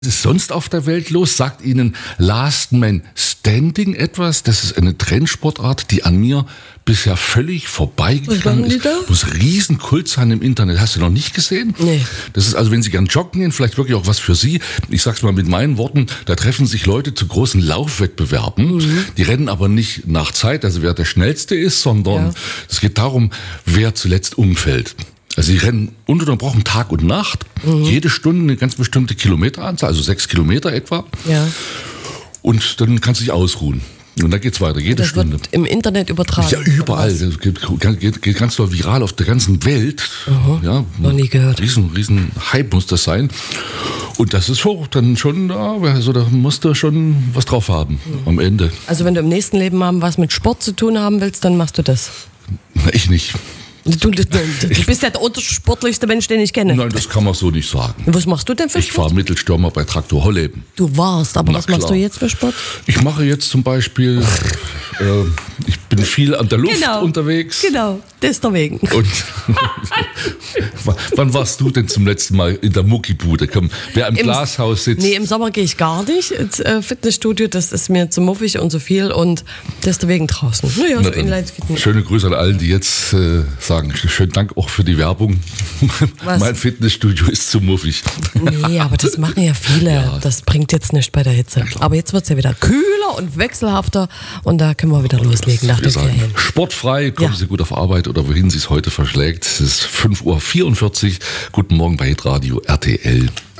Was ist sonst auf der Welt los? Sagt Ihnen Last Man Standing etwas? Das ist eine Trendsportart, die an mir bisher völlig vorbeigegangen ist. Muss Riesenkult sein im Internet. Hast du noch nicht gesehen? Nee. Das ist also, wenn Sie gern joggen gehen, vielleicht wirklich auch was für Sie. Ich sag's mal mit meinen Worten, da treffen sich Leute zu großen Laufwettbewerben. Die rennen aber nicht nach Zeit, also wer der Schnellste ist, sondern es geht darum, wer zuletzt umfällt. Also sie rennen ununterbrochen Tag und Nacht, jede Stunde eine ganz bestimmte Kilometeranzahl, also 6 Kilometer etwa. Ja. Und dann kannst du dich ausruhen. Und dann geht's weiter, jede Stunde. Wird im Internet übertragen. Ja, überall. Das geht ganz doll viral auf der ganzen Welt. Ja, noch nie gehört. Riesen Hype muss das sein. Und das ist dann schon, also da musst du schon was drauf haben am Ende. Also wenn du im nächsten Leben mal was mit Sport zu tun haben willst, dann machst du das. Na, ich nicht. Du bist ja der untersportlichste Mensch, den ich kenne. Nein, das kann man so nicht sagen. Was machst du denn für Sport? Ich war Mittelstürmer bei Traktor Holleben. Du warst, aber was machst du jetzt für Sport? Ich mache jetzt zum Beispiel, ich bin viel an der Luft unterwegs. Genau, deswegen. Und wann warst du denn zum letzten Mal in der Muckibude? Komm, wer im Glashaus sitzt. Nee, im Sommer gehe ich gar nicht ins Fitnessstudio. Das ist mir zu muffig und zu viel und deswegen draußen. Naja, so Inline-Fitness. Schöne Grüße an allen, die jetzt sagen, schönen Dank auch für die Werbung. Mein Fitnessstudio ist zu muffig. Nee, aber das machen ja viele. Ja. Das bringt jetzt nichts bei der Hitze. Aber jetzt wird es ja wieder kühler und wechselhafter und da können wir wieder loslegen nach den Ferien. Sportfrei, kommen Sie gut auf Arbeit oder wohin Sie es heute verschlägt. Es ist 5:44 Uhr. Guten Morgen bei Hitradio RTL.